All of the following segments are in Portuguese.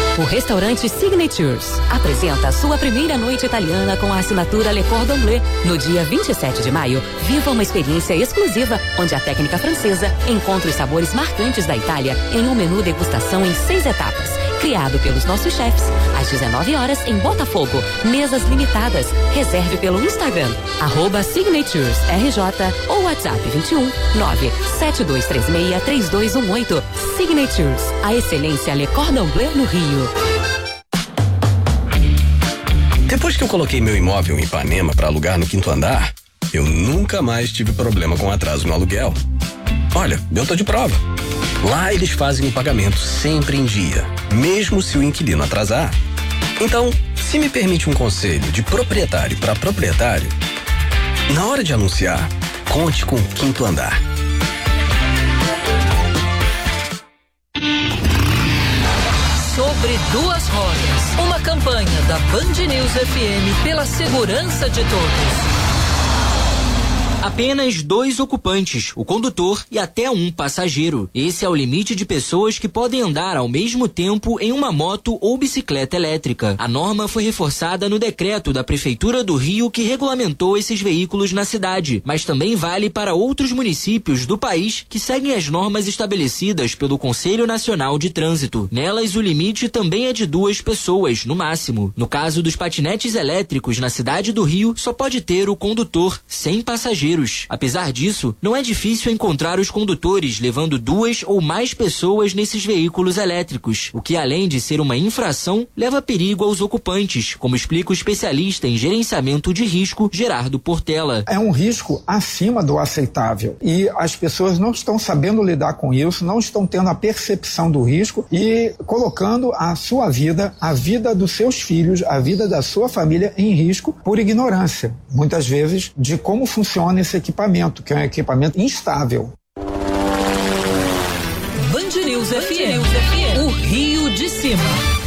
O restaurante Signatures apresenta a sua primeira noite italiana com a assinatura Le Cordon Bleu. No dia 27 de maio, viva uma experiência exclusiva, onde a técnica francesa encontra os sabores marcantes da Itália em um menu degustação em 6 etapas. Criado pelos nossos chefs, às 19 horas em Botafogo. Mesas limitadas. Reserve pelo Instagram, @SignaturesRJ ou WhatsApp 21 972363218. Signatures, a excelência Le Cordon Bleu no Rio. Depois que eu coloquei meu imóvel em Ipanema para alugar no 5º andar, eu nunca mais tive problema com atraso no aluguel. Olha, eu tô de prova. Lá eles fazem o pagamento sempre em dia, mesmo se o inquilino atrasar. Então, se me permite um conselho de proprietário para proprietário, na hora de anunciar, conte com o 5º andar. Sobre duas rodas, uma campanha da Band News FM pela segurança de todos. Apenas 2 ocupantes, o condutor e até um passageiro. Esse é o limite de pessoas que podem andar ao mesmo tempo em uma moto ou bicicleta elétrica. A norma foi reforçada no decreto da Prefeitura do Rio que regulamentou esses veículos na cidade, mas também vale para outros municípios do país que seguem as normas estabelecidas pelo Conselho Nacional de Trânsito. Nelas, o limite também é de 2 pessoas, no máximo. No caso dos patinetes elétricos na cidade do Rio, só pode ter o condutor, sem passageiros. Apesar disso, não é difícil encontrar os condutores levando 2 ou mais pessoas nesses veículos elétricos, o que, além de ser uma infração, leva perigo aos ocupantes, como explica o especialista em gerenciamento de risco, Gerardo Portela. É um risco acima do aceitável e as pessoas não estão sabendo lidar com isso, não estão tendo a percepção do risco e colocando a sua vida, a vida dos seus filhos, a vida da sua família em risco por ignorância, muitas vezes, de como funciona esse equipamento, que é um equipamento instável. Band News FM, o Rio de Cima.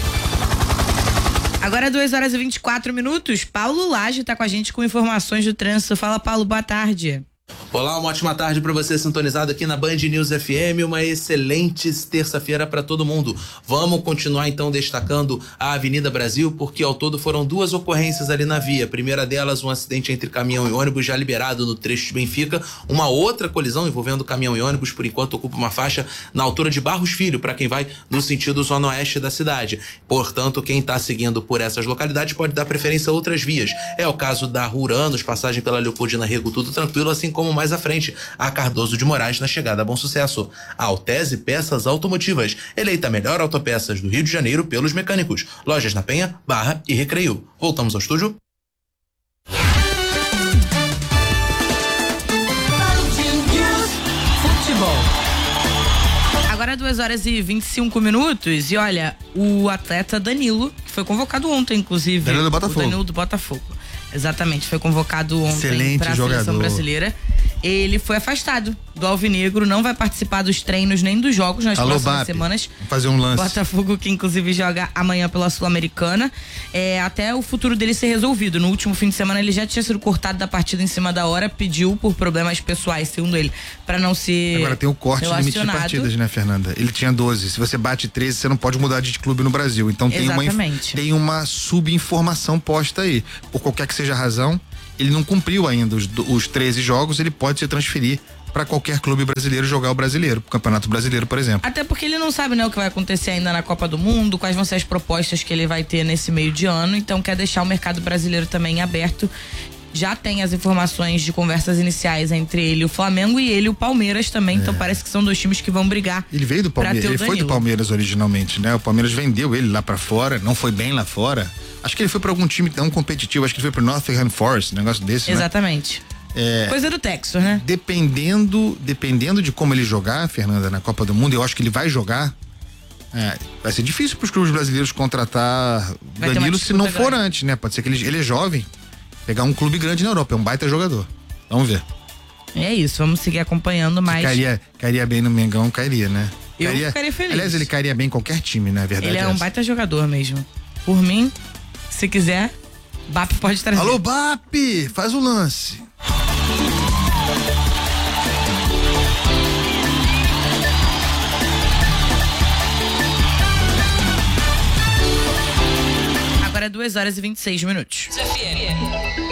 Agora 2h24. Paulo Lage está com a gente com informações do trânsito. Fala, Paulo, boa tarde. Olá, uma ótima tarde para você sintonizado aqui na Band News FM, uma excelente terça-feira para todo mundo. Vamos continuar então destacando a Avenida Brasil, porque ao todo foram 2 ocorrências ali na via. A primeira delas, um acidente entre caminhão e ônibus já liberado no trecho de Benfica. Uma outra colisão envolvendo caminhão e ônibus, por enquanto ocupa uma faixa na altura de Barros Filho, para quem vai no sentido zona oeste da cidade. Portanto, quem está seguindo por essas localidades pode dar preferência a outras vias. É o caso da Ruranos, passagem pela Leopoldina Rego, tudo tranquilo, assim como mais à frente, a Cardoso de Moraes na chegada a Bom Sucesso. A Altese Peças Automotivas, eleita a melhor autopeças do Rio de Janeiro pelos mecânicos. Lojas na Penha, Barra e Recreio. Voltamos ao estúdio. Futebol. Agora 2h25 e olha, o atleta Danilo, que foi convocado ontem, inclusive. Danilo do Botafogo. O Danilo do Botafogo. Exatamente, foi convocado ontem para a seleção brasileira. Ele foi afastado do Alvinegro, não vai participar dos treinos nem dos jogos nas próximas semanas. Vou fazer um lance. Botafogo, que inclusive joga amanhã pela Sul-Americana, até o futuro dele ser resolvido. No último fim de semana ele já tinha sido cortado da partida em cima da hora, pediu por problemas pessoais, segundo ele, para não ser Agora tem o corte de limite de partidas, né, Fernanda? Ele tinha 12, se você bate 13, você não pode mudar de clube no Brasil. Então tem uma subinformação posta aí. Por qualquer que seja a razão, ele não cumpriu ainda os 13 jogos, ele pode se transferir para qualquer clube brasileiro jogar o brasileiro, pro Campeonato Brasileiro, por exemplo. Até porque ele não sabe, né, o que vai acontecer ainda na Copa do Mundo, quais vão ser as propostas que ele vai ter nesse meio de ano, então quer deixar o mercado brasileiro também aberto. Já tem as informações de conversas iniciais entre ele, o Flamengo, e ele, o Palmeiras também, então parece que são 2 times que vão brigar. Ele veio do Palmeiras, ele foi do Palmeiras originalmente, né? O Palmeiras vendeu ele lá pra fora, não foi bem lá fora. Acho que ele foi pra algum time tão competitivo, acho que ele foi pro Nottingham Forest, um negócio desse, Exatamente. Né? Coisa do Textor, né? Dependendo de como ele jogar, Fernanda, na Copa do Mundo, eu acho que ele vai jogar. Vai ser difícil pros clubes brasileiros contratar Danilo se não for antes, né? Pode ser que ele é jovem, pegar um clube grande na Europa, é um baita jogador. Vamos ver. É isso, vamos seguir acompanhando mais. Cairia bem no Mengão, cairia, né? Eu ficaria feliz. Aliás, ele cairia bem em qualquer time, né? Verdade. Ele é um baita jogador mesmo. Por mim, se quiser, BAP pode trazer. Alô, BAP! Faz o lance. agora é 2h26.